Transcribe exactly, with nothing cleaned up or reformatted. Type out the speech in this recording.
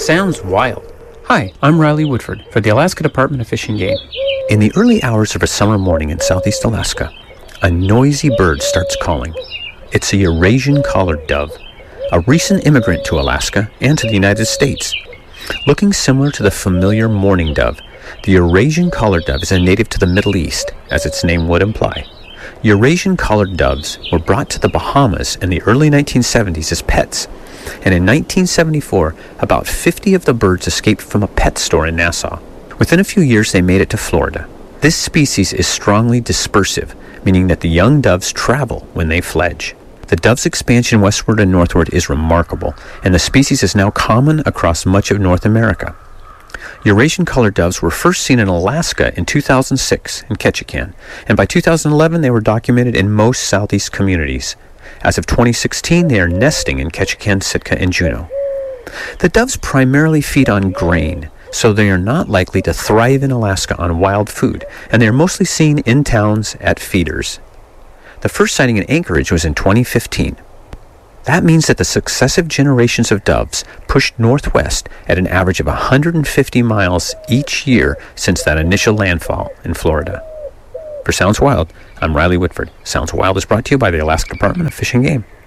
Sounds wild. Hi, I'm Riley Woodford for the Alaska Department of Fish and Game. In the early hours of a summer morning in southeast Alaska, a noisy bird starts calling. It's a Eurasian collared dove, a recent immigrant to Alaska and to the United States. Looking similar to the familiar mourning dove, the Eurasian collared dove is a native to the Middle East, as its name would imply. Eurasian collared doves were brought to the Bahamas in the early nineteen seventies as pets, and in nineteen seventy-four, about fifty of the birds escaped from a pet store in Nassau. Within a few years, they made it to Florida. This species is strongly dispersive, meaning that the young doves travel when they fledge. The dove's expansion westward and northward is remarkable, and the species is now common across much of North America. Eurasian collared doves were first seen in Alaska in two thousand six in Ketchikan, and by two thousand eleven they were documented in most southeast communities. As of twenty sixteen, they are nesting in Ketchikan, Sitka, and Juneau. The doves primarily feed on grain, so they are not likely to thrive in Alaska on wild food, and they are mostly seen in towns at feeders. The first sighting in Anchorage was in twenty fifteen. That means that the successive generations of doves pushed northwest at an average of one hundred fifty miles each year since that initial landfall in Florida. For Sounds Wild, I'm Riley Whitford. Sounds Wild is brought to you by the Alaska Department of Fish and Game.